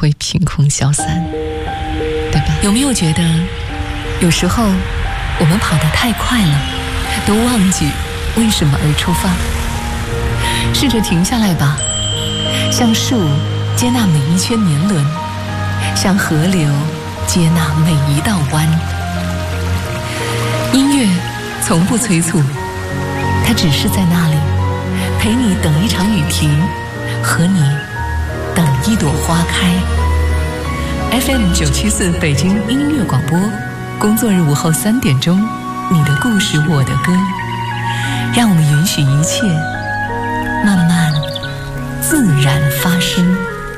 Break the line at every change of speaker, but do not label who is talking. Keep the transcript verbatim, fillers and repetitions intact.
会凭空消散，对吧？有没有觉得有时候我们跑得太快了，都忘记为什么而出发？试着停下来吧，像树接纳每一圈年轮，像河流接纳每一道弯。音乐从不催促，它只是在那里陪你等一场雨停，和你等一朵花开。 F M 九七四北京音乐广播，工作日午后三点钟，你的故事我的歌，让我们允许一切慢慢自然发生。